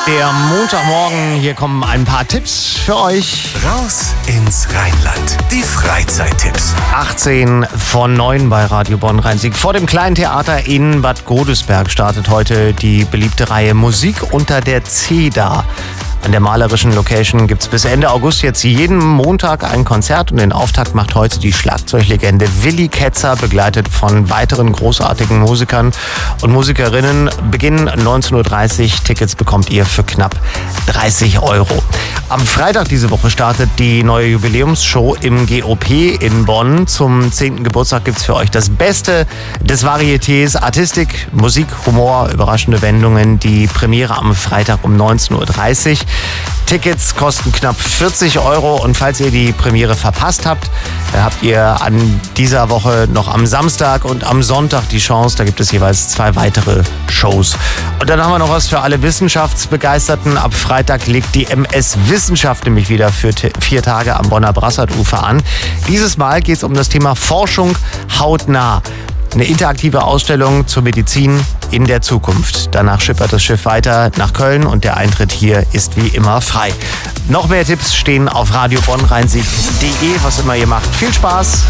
Der Montagmorgen, hier kommen ein paar Tipps für euch. Raus ins Rheinland. Die Freizeittipps. 18 von 9 bei Radio Bonn-Rhein-Sieg. Vor dem Kleinen Theater in Bad Godesberg startet heute die beliebte Reihe Musik unter der Zeder. An der malerischen Location gibt es bis Ende August jetzt jeden Montag ein Konzert und den Auftakt macht heute die Schlagzeuglegende Willi Ketzer, begleitet von weiteren großartigen Musikern und Musikerinnen. Beginn 19.30 Uhr. Tickets bekommt ihr für knapp 30 €. Am Freitag diese Woche startet die neue Jubiläumsshow im GOP in Bonn. Zum 10. Geburtstag gibt es für euch das Beste des Varietés, Artistik, Musik, Humor, überraschende Wendungen. Die Premiere am Freitag um 19.30 Uhr. Tickets kosten knapp 40 € und falls ihr die Premiere verpasst habt, habt ihr an dieser Woche noch am Samstag und am Sonntag die Chance. Da gibt es jeweils 2 weitere Shows. Und dann haben wir noch was für alle Wissenschaftsbegeisterten. Ab Freitag legt die MS Wissenschaft nämlich wieder für 4 Tage am Bonner Brassertufer an. Dieses Mal geht es um das Thema Forschung hautnah. Eine interaktive Ausstellung zur Medizin in der Zukunft. Danach schippert das Schiff weiter nach Köln und der Eintritt hier ist wie immer frei. Noch mehr Tipps stehen auf radiobonnrheinsieg.de, was immer ihr macht. Viel Spaß!